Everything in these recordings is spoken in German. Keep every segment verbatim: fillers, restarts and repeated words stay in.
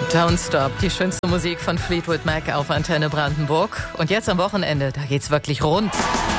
Don't Stop, die schönste Musik von Fleetwood Mac auf Antenne Brandenburg. Und jetzt am Wochenende, da geht's wirklich rund.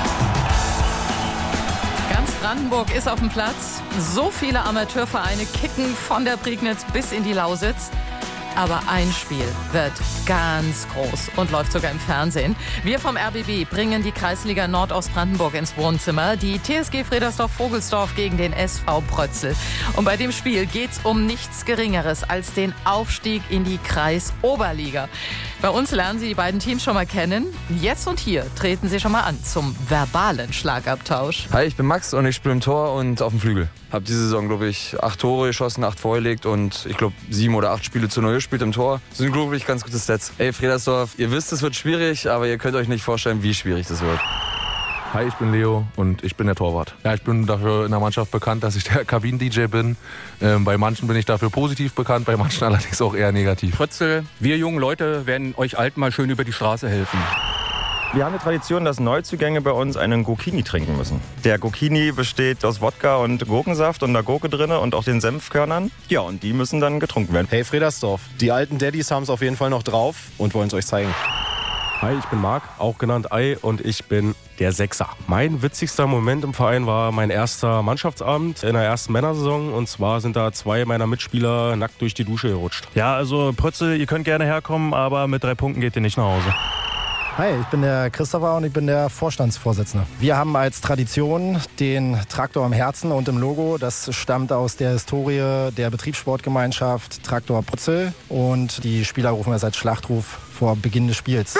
Ganz Brandenburg ist auf dem Platz. So viele Amateurvereine kicken von der Prignitz bis in die Lausitz. Aber ein Spiel wird ganz groß und läuft sogar im Fernsehen. Wir vom R B B bringen die Kreisliga Nordostbrandenburg ins Wohnzimmer. Die T S G Fredersdorf-Vogelsdorf gegen den S V Prötzl. Und bei dem Spiel geht's um nichts Geringeres als den Aufstieg in die Kreisoberliga. Bei uns lernen Sie die beiden Teams schon mal kennen. Jetzt und hier treten Sie schon mal an zum verbalen Schlagabtausch. Hi, ich bin Max und ich spiele im Tor und auf dem Flügel. Hab diese Saison, glaube ich, acht Tore geschossen, acht vorgelegt und ich glaube sieben oder acht Spiele zu null gespielt im Tor. Das sind, glaube ich, ganz gute Stats. Ey, Fredersdorf, ihr wisst, es wird schwierig, aber ihr könnt euch nicht vorstellen, wie schwierig das wird. Hi, ich bin Leo und ich bin der Torwart. Ja, ich bin dafür in der Mannschaft bekannt, dass ich der Kabinen-D J bin. Ähm, bei manchen bin ich dafür positiv bekannt, bei manchen allerdings auch eher negativ. Prötzl, wir jungen Leute werden euch Alten mal schön über die Straße helfen. Wir haben die Tradition, dass Neuzugänge bei uns einen Gurkini trinken müssen. Der Gurkini besteht aus Wodka und Gurkensaft und der Gurke drin und auch den Senfkörnern. Ja, und die müssen dann getrunken werden. Hey Fredersdorf, die alten Daddys haben es auf jeden Fall noch drauf und wollen es euch zeigen. Hi, ich bin Marc, auch genannt Ei, und ich bin der Sechser. Mein witzigster Moment im Verein war mein erster Mannschaftsabend in der ersten Männersaison. Und zwar sind da zwei meiner Mitspieler nackt durch die Dusche gerutscht. Ja, also Prötzl, ihr könnt gerne herkommen, aber mit drei Punkten geht ihr nicht nach Hause. Hi, ich bin der Christopher und ich bin der Vorstandsvorsitzende. Wir haben als Tradition den Traktor im Herzen und im Logo. Das stammt aus der Historie der Betriebssportgemeinschaft Traktor Prötzl. Und die Spieler rufen es als Schlachtruf vor Beginn des Spiels.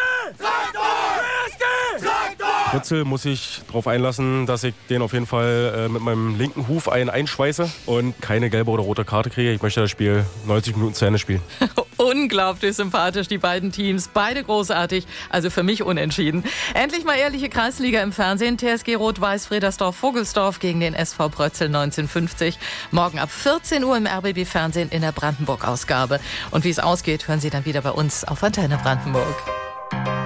Prötzl muss ich darauf einlassen, dass ich den auf jeden Fall äh, mit meinem linken Huf einen einschweiße und keine gelbe oder rote Karte kriege. Ich möchte das Spiel neunzig Minuten zu Ende spielen. Unglaublich sympathisch, die beiden Teams. Beide großartig, also für mich unentschieden. Endlich mal ehrliche Kreisliga im Fernsehen. T S G Rot-Weiß Fredersdorf-Vogelsdorf gegen den S V Prötzl neunzehnhundertfünfzig. Morgen ab vierzehn Uhr im R B B-Fernsehen in der Brandenburg-Ausgabe. Und wie es ausgeht, hören Sie dann wieder bei uns auf Antenne Brandenburg.